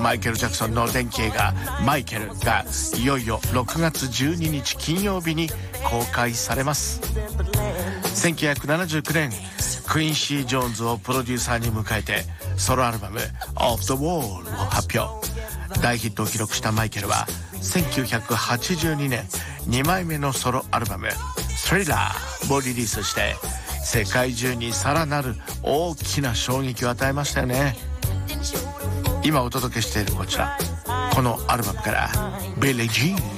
マイケル・ジャクソンの伝記映画マイケルがいよいよ6月12日金曜日に公開されます。1979年クインシー・ジョーンズをプロデューサーに迎えてソロアルバム Off the Wall を発表。大ヒットを記録したマイケルは1982年2枚目のソロアルバム Thriller をリリースして世界中にさらなる大きな衝撃を与えましたよね。今お届けしているこちら、このアルバムからビリー・ジーン。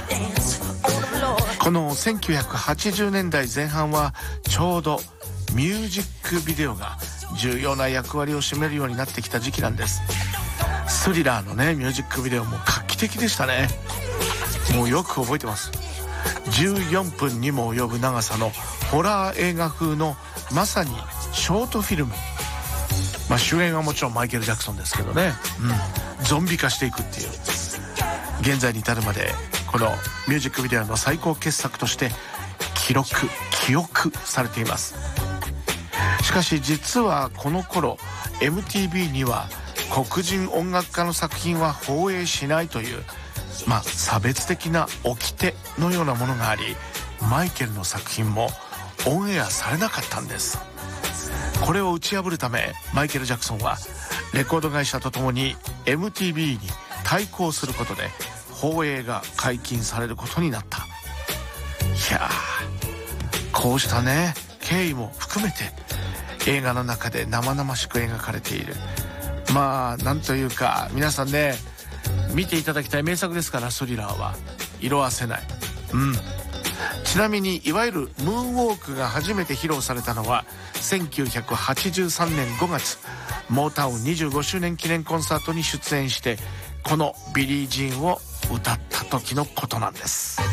この1980年代前半はちょうどミュージックビデオが重要な役割を占めるようになってきた時期なんです。スリラーのねミュージックビデオも画期的でしたね。もうよく覚えてます。14分にも及ぶ長さのホラー映画風のまさにショートフィルム。主演はもちろんマイケル・ジャクソンですけどね、ゾンビ化していくっていう、現在に至るまでこのミュージックビデオの最高傑作として記憶されています。しかし実はこの頃 MTV には黒人音楽家の作品は放映しないという差別的な掟のようなものがあり、マイケルの作品もオンエアされなかったんです。これを打ち破るためマイケル・ジャクソンはレコード会社とともに MTV に対抗することで放映が解禁されることになった。いやー、こうしたね経緯も含めて映画の中で生々しく描かれている、なんというか皆さんね見ていただきたい名作ですから、スリラーは色あせない。ちなみにいわゆるムーンウォークが初めて披露されたのは1983年5月モータウン25周年記念コンサートに出演してこのビリー・ジーンを歌った時のことなんです。